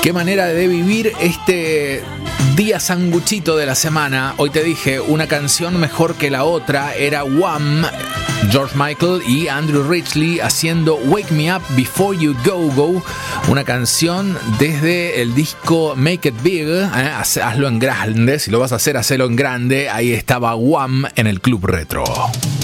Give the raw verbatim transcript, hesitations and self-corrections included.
Qué manera de vivir este día sanguchito de la semana. Hoy te dije, una canción mejor que la otra era Wham!, George Michael y Andrew Ridgeley haciendo Wake Me Up Before You Go Go, una canción desde el disco Make It Big, ¿eh? Hazlo en grande, si lo vas a hacer, hacelo en grande. Ahí estaba Wham! En el Club Retro.